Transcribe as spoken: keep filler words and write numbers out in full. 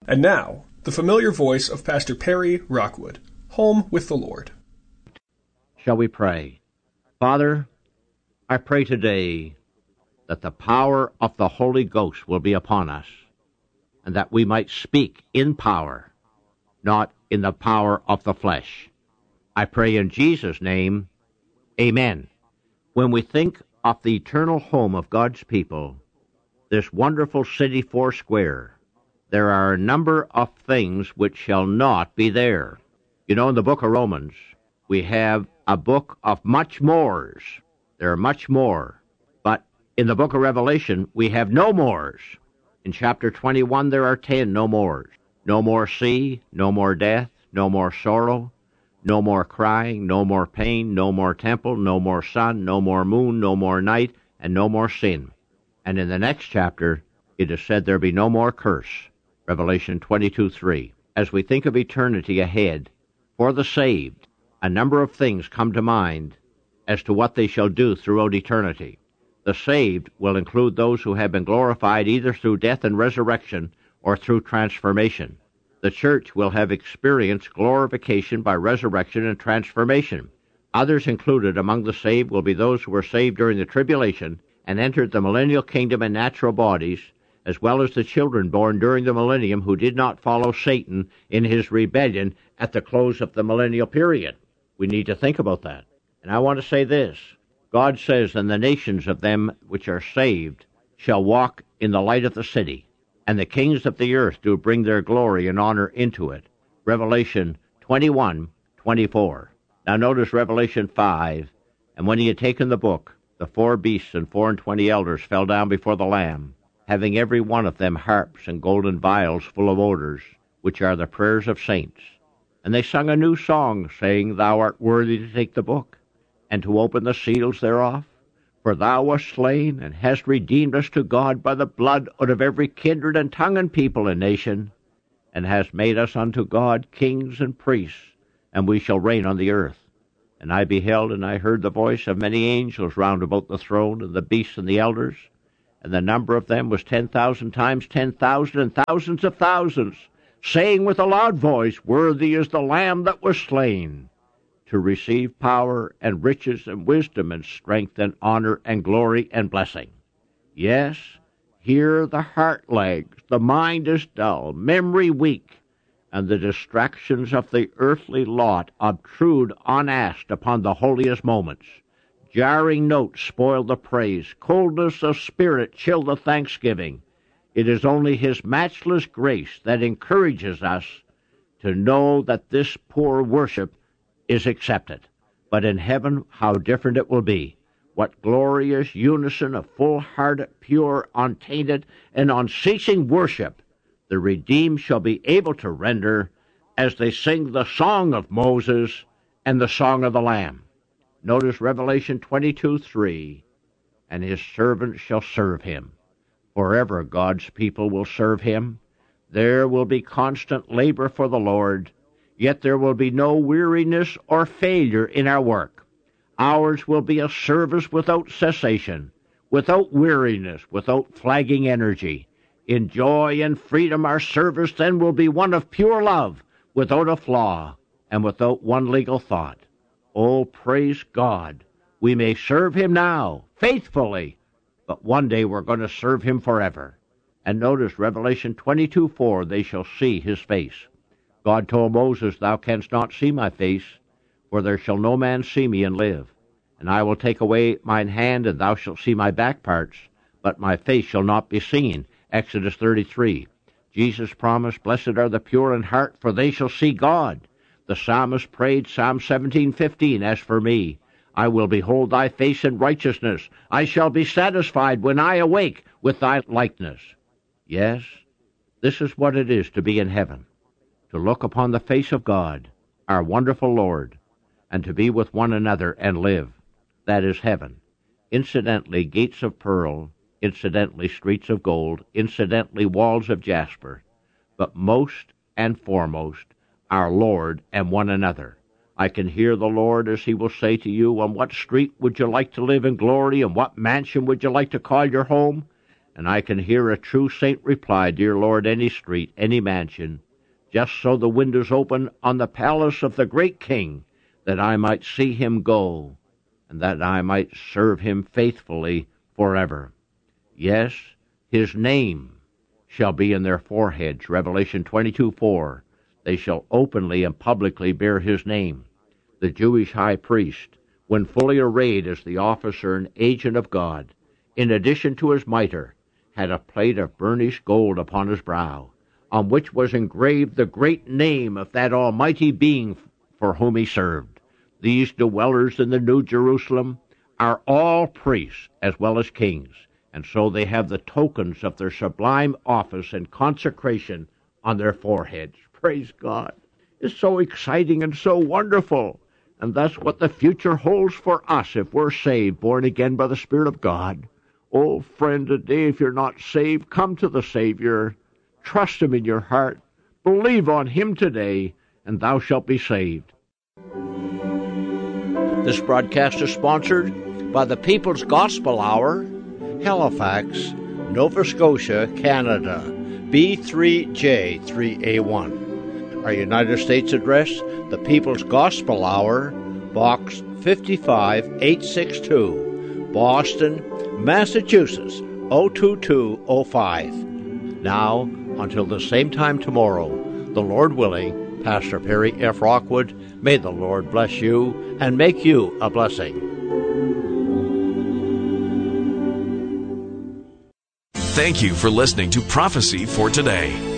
And now, the familiar voice of Pastor Perry Rockwood, Home with the Lord. Shall we pray? Father, I pray today that the power of the Holy Ghost will be upon us, and that we might speak in power, not in the power of the flesh. I pray in Jesus' name, amen. When we think of the eternal home of God's people, this wonderful city four square, there are a number of things which shall not be there. You know, in the book of Romans, we have a book of much mores. There are much more. But in the book of Revelation, we have no mores. In chapter twenty-one, there are ten no mores. No more sea, no more death, no more sorrow, no more crying, no more pain, no more temple, no more sun, no more moon, no more night, and no more sin. And in the next chapter, it is said there be no more curse. Revelation twenty-two three. As we think of eternity ahead, for the saved, a number of things come to mind as to what they shall do throughout eternity. The saved will include those who have been glorified either through death and resurrection or through transformation. The church will have experienced glorification by resurrection and transformation. Others included among the saved will be those who were saved during the tribulation and entered the millennial kingdom in natural bodies, as well as the children born during the millennium who did not follow Satan in his rebellion at the close of the millennial period. We need to think about that. And I want to say this. God says, and the nations of them which are saved shall walk in the light of the city, and the kings of the earth do bring their glory and honor into it. Revelation twenty-one twenty-four. Now notice Revelation five, and when he had taken the book, the four beasts and four and twenty elders fell down before the Lamb, having every one of them harps and golden vials full of odors, which are the prayers of saints. And they sung a new song, saying, Thou art worthy to take the book, and to open the seals thereof. For thou wast slain, and hast redeemed us to God by the blood out of every kindred and tongue and people and nation, and hast made us unto God kings and priests, and we shall reign on the earth. And I beheld, and I heard the voice of many angels round about the throne, and the beasts and the elders, and the number of them was ten thousand times ten thousand, and thousands of thousands, saying with a loud voice, Worthy is the Lamb that was slain, to receive power and riches and wisdom and strength and honor and glory and blessing. Yes, here the heart lags, the mind is dull, memory weak, and the distractions of the earthly lot obtrude unasked upon the holiest moments. Jarring notes spoil the praise, coldness of spirit chill the thanksgiving. It is only his matchless grace that encourages us to know that this poor worship is accepted. But in heaven, how different it will be. What glorious unison of full-hearted, pure, untainted, and unceasing worship the redeemed shall be able to render as they sing the song of Moses and the song of the Lamb. Notice Revelation twenty-two three, and his servants shall serve him. Forever God's people will serve him. There will be constant labor for the Lord, yet there will be no weariness or failure in our work. Ours will be a service without cessation, without weariness, without flagging energy. In joy and freedom our service then will be one of pure love, without a flaw, and without one legal thought. Oh, praise God, we may serve him now, faithfully, but one day we're going to serve him forever. And notice Revelation twenty-two four, they shall see his face. God told Moses, Thou canst not see my face, for there shall no man see me and live. And I will take away mine hand, and thou shalt see my back parts, but my face shall not be seen. Exodus thirty-three. Jesus promised, Blessed are the pure in heart, for they shall see God. The psalmist prayed, Psalm seventeen fifteen, As for me, I will behold thy face in righteousness. I shall be satisfied when I awake with thy likeness. Yes, this is what it is to be in heaven, to look upon the face of God, our wonderful Lord, and to be with one another and live. That is heaven. Incidentally, gates of pearl, incidentally, streets of gold, incidentally, walls of jasper, but most and foremost, our Lord and one another. I can hear the Lord as he will say to you, On what street would you like to live in glory, and what mansion would you like to call your home? And I can hear a true saint reply, Dear Lord, any street, any mansion, just so the windows open on the palace of the great King, that I might see him go, and that I might serve him faithfully forever. Yes, his name shall be in their foreheads, Revelation twenty-two four. They shall openly and publicly bear his name. The Jewish high priest, when fully arrayed as the officer and agent of God, in addition to his mitre, had a plate of burnished gold upon his brow, on which was engraved the great name of that almighty being for whom he served. These dwellers in the New Jerusalem are all priests as well as kings, and so they have the tokens of their sublime office and consecration on their foreheads. Praise God. It's so exciting and so wonderful. And that's what the future holds for us if we're saved, born again by the Spirit of God. Oh, friend, today, if you're not saved, come to the Savior. Trust him in your heart. Believe on him today, and thou shalt be saved. This broadcast is sponsored by the People's Gospel Hour, Halifax, Nova Scotia, Canada, B three J three A one. Our United States address, the People's Gospel Hour, Box fifty-five eight sixty-two, Boston, Massachusetts, oh two two oh five. Now, until the same time tomorrow, the Lord willing, Pastor Perry F. Rockwood, may the Lord bless you and make you a blessing. Thank you for listening to Prophecy for Today.